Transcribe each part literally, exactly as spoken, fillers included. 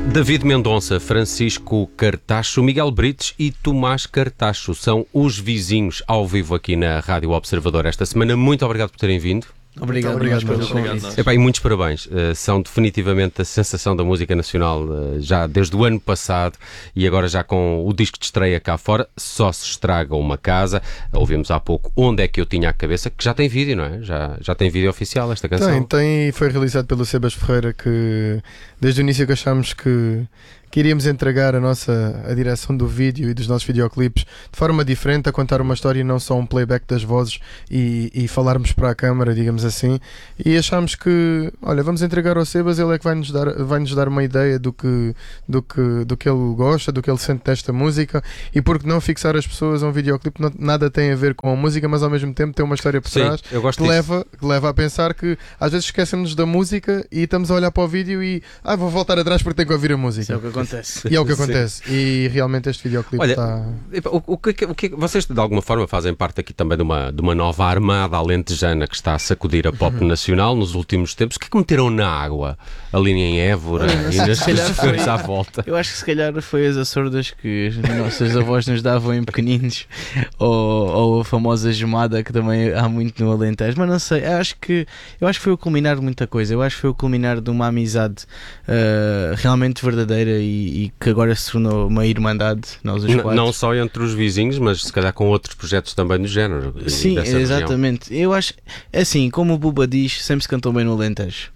David Mendonça, Francisco Cartacho, Miguel Brites e Tomás Cartacho são os vizinhos ao vivo aqui na Rádio Observador esta semana. Muito obrigado por terem vindo. Obrigado, obrigado, obrigado pelo convite. Epá, e muitos parabéns, uh, são definitivamente a sensação da música nacional uh, já desde o ano passado e agora já com o disco de estreia cá fora. Só se estraga uma casa. Ouvimos há pouco Onde é que eu tinha a cabeça, que já tem vídeo, não é? Já, já tem vídeo oficial esta canção. Tem, tem, foi realizado pelo Sebas Ferreira, que desde o início que achámos que que iríamos entregar a nossa a direção do vídeo e dos nossos videoclipes de forma diferente, a contar uma história e não só um playback das vozes e, e falarmos para a câmara, digamos assim, e achámos que, olha, vamos entregar ao Sebas, ele é que vai nos dar, vai nos dar uma ideia do que, do, que, do que ele gosta, do que ele sente desta música, e por que não fixar as pessoas a um videoclipe, não, nada tem a ver com a música, mas ao mesmo tempo tem uma história por trás. Sim, eu gosto que, leva, que leva a pensar que às vezes esquecemos da música e estamos a olhar para o vídeo e ah, vou voltar atrás porque tenho que ouvir a música. Isso é o que acontece. E é o que acontece. Sim. E realmente este videoclipe está... O, o, que, o que vocês de alguma forma fazem parte aqui também de uma, de uma nova armada alentejana que está a sacudir a pop uhum. nacional nos últimos tempos. O que é que meteram na água ali em Évora Olha, e nas regiões à volta? Eu acho que se calhar foi as açordas que as nossas avós nos davam em pequeninos, ou, ou a famosa gemada que também há muito no Alentejo, mas não sei, eu acho que, eu acho que foi o culminar de muita coisa. Eu acho que foi o culminar de uma amizade uh, realmente verdadeira e, e que agora se tornou uma irmandade, nós os quatro. Não só entre os vizinhos, mas se calhar com outros projetos também do género. Sim, exatamente. Região. Eu acho, assim, como o Buba diz, sempre se cantou bem no Alentejo.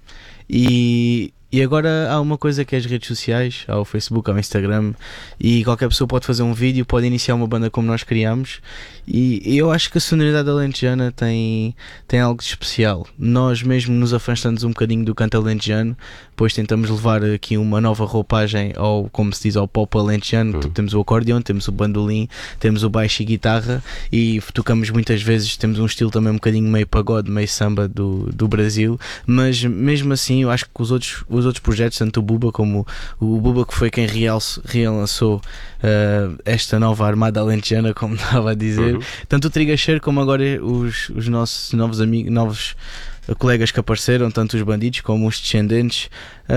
E... E agora há uma coisa que é as redes sociais, há o Facebook, há o Instagram, e qualquer pessoa pode fazer um vídeo, pode iniciar uma banda como nós criamos, e eu acho que a sonoridade alentejana tem, tem algo de especial. Nós mesmo nos afastamos um bocadinho do canto alentejano, depois tentamos levar aqui uma nova roupagem ao, como se diz, ao pop alentejano. Uhum. Temos o acordeão, temos o bandolim, temos o baixo e guitarra, e tocamos muitas vezes, temos um estilo também um bocadinho meio pagode, meio samba do, do Brasil, mas mesmo assim eu acho que os outros os outros projetos, tanto o Buba como o Buba, que foi quem relançou uh, esta nova armada alentejana, como estava a dizer, uhum. tanto o Trigacheiro como agora os, os nossos novos amigos, novos colegas que apareceram, tanto os Bandidos como os Descendentes.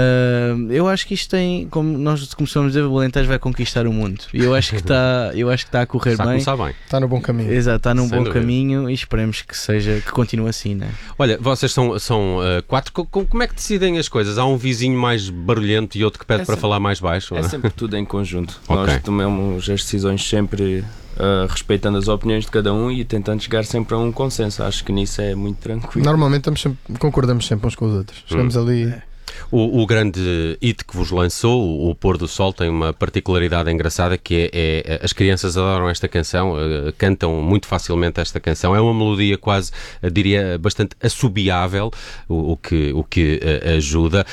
Uh, eu acho que isto tem, como nós começamos a dizer, o Alentejo vai conquistar o mundo, e eu acho que está, eu acho que está a correr está bem. Está a começar bem. Está no bom caminho. Exato, está num Sem bom dúvida. caminho, e esperemos que seja, que continue assim, né? Olha, vocês são, são uh, quatro, como é que decidem as coisas? Há um vizinho mais barulhento e outro que pede é para sempre, falar mais baixo? É sempre tudo em conjunto. Okay. Nós tomamos as decisões sempre uh, respeitando as opiniões de cada um e tentando chegar sempre a um consenso. Acho que nisso é muito tranquilo. Normalmente estamos sempre, concordamos sempre uns com os outros. Chegamos hum. ali... É. O, o grande hit que vos lançou, o, o Pôr do Sol, tem uma particularidade engraçada, que é, é as crianças adoram esta canção, uh, cantam muito facilmente esta canção. É uma melodia quase, uh, diria, bastante assobiável, o, o que, o que uh, ajuda.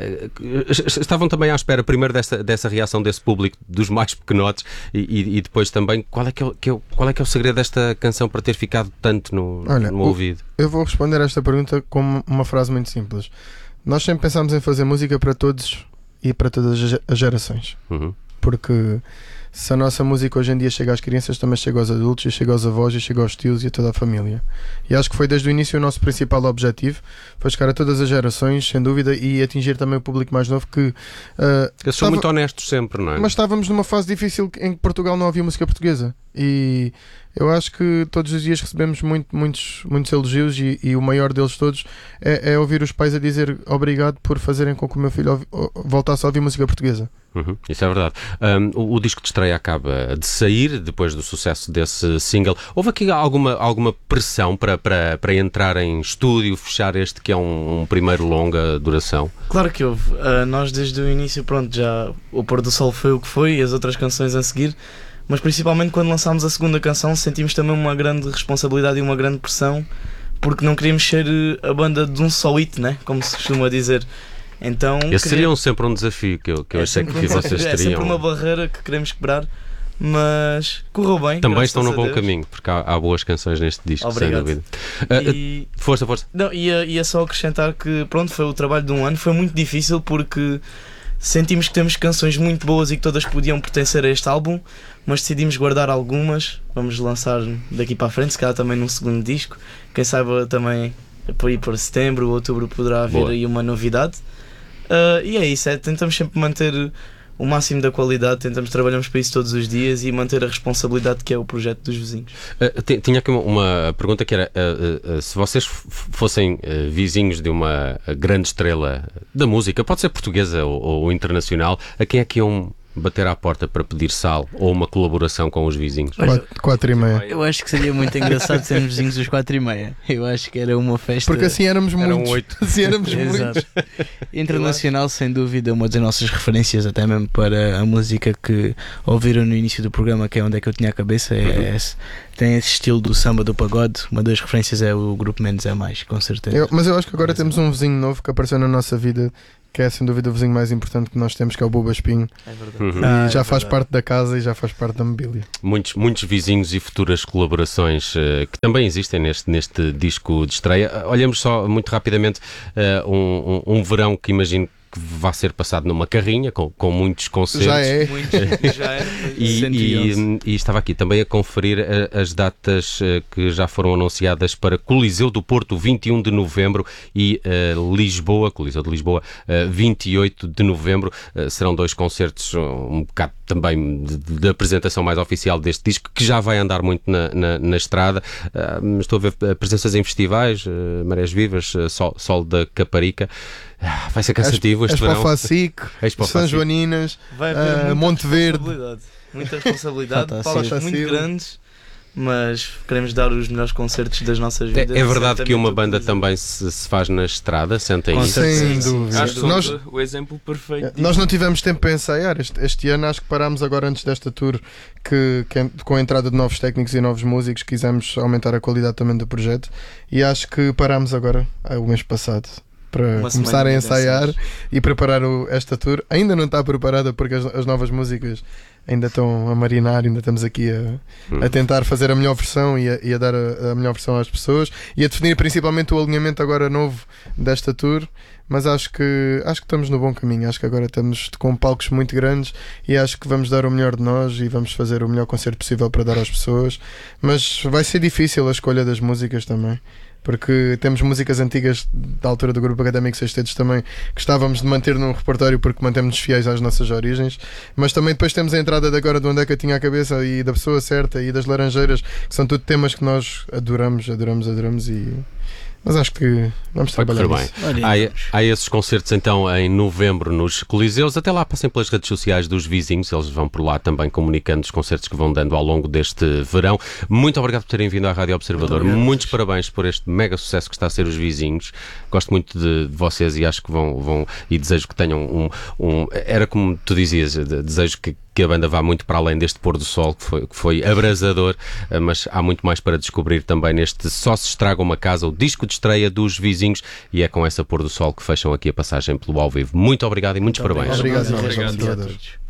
Uh, estavam também à espera primeiro dessa, dessa reação desse público, dos mais pequenotes, e, e, e depois também, qual é, que é, o, que é, qual é que é o segredo desta canção para ter ficado tanto no, Olha, no ouvido? Eu vou responder a esta pergunta com uma frase muito simples. Nós sempre pensámos em fazer música para todos e para todas as gerações. Uhum. Porque se a nossa música hoje em dia chega às crianças, também chega aos adultos, e chega aos avós, e chega aos tios e a toda a família. E acho que foi desde o início o nosso principal objetivo, foi chegar a todas as gerações, sem dúvida, e atingir também o público mais novo que... Uh, Eles são estava... muito honestos sempre, não é? Mas estávamos numa fase difícil em que Portugal não havia música portuguesa. E eu acho que todos os dias recebemos muito, muitos, muitos elogios, e, e o maior deles todos é, é ouvir os pais a dizer obrigado por fazerem com que o meu filho ouvi, voltasse a ouvir música portuguesa. Uhum, isso é verdade. Um, o, o disco de estreia acaba de sair depois do sucesso desse single. Houve aqui alguma, alguma pressão para, para, para entrar em estúdio, fechar este que é um, um primeiro longa duração? Claro que houve. Uh, nós desde o início, pronto, já o Pôr do Sol foi o que foi, e as outras canções a seguir. Mas principalmente quando lançámos a segunda canção sentimos também uma grande responsabilidade e uma grande pressão, porque não queríamos ser a banda de um só hit, né? Como se costuma dizer. Então, esse queria... seria sempre um desafio que eu, que eu é achei que um vocês teriam. É sempre uma barreira que queremos quebrar, mas correu bem. Também estão no bom caminho, porque há, há boas canções neste disco. Obrigado. Sem dúvida. Uh, e... Força, força. Não, ia, ia só acrescentar que pronto, foi o trabalho de um ano, foi muito difícil porque sentimos que temos canções muito boas e que todas podiam pertencer a este álbum, mas decidimos guardar algumas. Vamos lançar daqui para a frente, se calhar também num segundo disco. Quem saiba também por aí para setembro ou outubro poderá haver Boa. aí uma novidade. Uh, e é isso, é, tentamos sempre manter o máximo da qualidade, tentamos trabalhamos para isso todos os dias e manter a responsabilidade que é o projeto dos vizinhos. Uh, tinha aqui uma, uma pergunta que era, uh, uh, se vocês fossem uh, vizinhos de uma grande estrela da música, pode ser portuguesa ou, ou internacional, a quem é que iam bater à porta para pedir sal ou uma colaboração com os vizinhos? Quatro, quatro e meia. Eu acho que seria muito engraçado sermos vizinhos dos quatro e meia. Eu acho que era uma festa. Porque assim éramos Eram muitos. oito. Assim éramos muitos. Exato. Internacional, sem dúvida, uma das nossas referências, até mesmo para a música que ouviram no início do programa, que é onde é que eu tinha a cabeça, é Uhum. esse. Tem esse estilo do samba, do pagode. Uma das referências é o Grupo Menos é Mais, com certeza. Eu- mas eu acho que agora temos um vizinho novo que apareceu na nossa vida, que é sem dúvida o vizinho mais importante que nós temos, que é o Buba Espinho. É verdade. Uhum. E Ah, já é faz verdade. parte da casa e já faz parte da mobília. Muitos, muitos vizinhos e futuras colaborações eh, que também existem neste, neste disco de estreia. Ah, olhamos só muito rapidamente eh, um, um, um verão que imagino que vai ser passado numa carrinha com, com muitos concertos. Já é. Muito, já é. E, cento e onze. e- e estava aqui também a conferir eh, as datas eh, que já foram anunciadas para Coliseu do Porto, vinte e um de novembro, e eh, Lisboa, Coliseu de Lisboa, eh, vinte e oito de novembro. Eh, serão dois concertos, um bocado também de, de apresentação mais oficial deste disco, que já vai andar muito na, na, na estrada. Ah, estou a ver eh, presenças em festivais, eh, Marés Vivas, eh, Sol, Sol da Caparica. Ah, vai ser cansativo este Expo verão. Facic, Expo São Facic. Joaninas, Vai Ah, haver muita Monte Verde. responsabilidade. Muita responsabilidade, Fata palcos Silva. muito grandes, mas queremos dar os melhores concertos das nossas É, vidas. é verdade que uma Certamente banda utilizamos. também se, se faz na estrada, sentem Com isso? certeza. sem sim, dúvida. Acho que Nós, somos o exemplo perfeito. disso. nós não tivemos tempo para ensaiar este, este ano, acho que parámos agora antes desta tour, que, que com a entrada de novos técnicos e novos músicos quisemos aumentar a qualidade também do projeto, e acho que parámos agora ah, o mês passado para Uma começar semana a de ensaiar danças. e preparar o- esta tour. Ainda não está preparada porque as, as novas músicas ainda estão a marinar, ainda estamos aqui a, a tentar fazer a melhor versão e a, e a dar a, a melhor versão às pessoas e a definir principalmente o alinhamento agora novo desta tour. Mas acho que, acho que estamos no bom caminho. Acho que agora estamos com palcos muito grandes e acho que vamos dar o melhor de nós e vamos fazer o melhor concerto possível para dar às pessoas. Mas vai ser difícil a escolha das músicas também, porque temos músicas antigas da altura do Grupo Académico Seis Dedos também que gostávamos de manter num repertório porque mantemos-nos fiéis às nossas origens, mas também depois temos a entrada de agora de onde é que eu tinha a cabeça e da pessoa certa e das Laranjeiras, que são tudo temas que nós adoramos, adoramos, adoramos e... Mas acho que vamos Vai trabalhar correr bem. nisso. Olha, Há, vamos. há esses concertos então em novembro nos Coliseus. Até lá passem pelas redes sociais dos vizinhos, eles vão por lá também comunicando os concertos que vão dando ao longo deste verão. Muito obrigado por terem vindo à Rádio Observador. Muito obrigado. Muitos parabéns por este mega sucesso que está a ser os vizinhos. Gosto muito de, de vocês e acho que vão, vão e desejo que tenham um, um era como tu dizias, de- desejo que que a banda vá muito para além deste pôr do sol que foi, que foi abrasador, eh, mas há muito mais para descobrir também neste Só se estraga uma casa, o disco de estreia dos vizinhos, e é com essa pôr do sol que fecham aqui a passagem pelo ao vivo. Muito obrigado e muitos parabéns. Obrigado, Obrigado, obrigado. obrigado a todos.